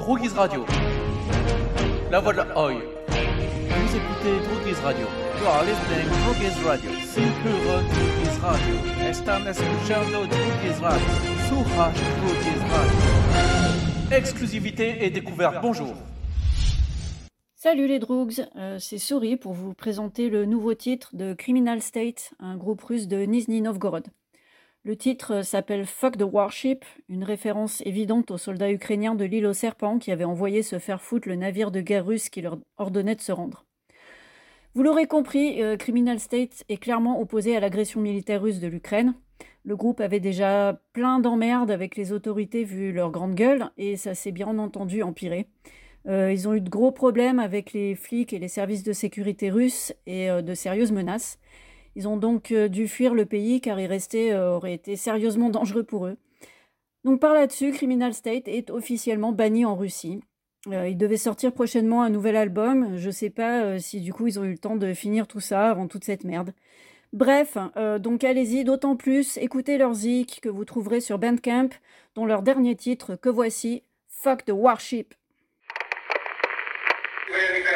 Droguise Radio. La voix de la Oi. Vous écoutez Droguise Radio. You are listening to Droguise Radio. Sin puro Droguise Radio. Están escuchando Droguise Radio. Suja Droguise Radio. Exclusivité et découverte. Bonjour. Salut les Droogs, c'est Souris pour vous présenter le nouveau titre de Criminal State, un groupe russe de Nizhny Novgorod. Le titre s'appelle Fuck the Warship, une référence évidente aux soldats ukrainiens de l'île aux serpents qui avaient envoyé se faire foutre le navire de guerre russe qui leur ordonnait de se rendre. Vous l'aurez compris, Criminal State est clairement opposé à l'agression militaire russe de l'Ukraine. Le groupe avait déjà plein d'emmerdes avec les autorités vu leur grande gueule et ça s'est bien entendu empiré. Ils ont eu de gros problèmes avec les flics et les services de sécurité russes et de sérieuses menaces. Ils ont donc dû fuir le pays car y rester aurait été sérieusement dangereux pour eux. Donc par là-dessus, Criminal State est officiellement banni en Russie. Il devait sortir prochainement un nouvel album. Je sais pas si du coup ils ont eu le temps de finir tout ça avant toute cette merde. Bref, donc allez-y, d'autant plus, écoutez leurs zik que vous trouverez sur Bandcamp, dont leur dernier titre que voici, Fuck the Warship. Where we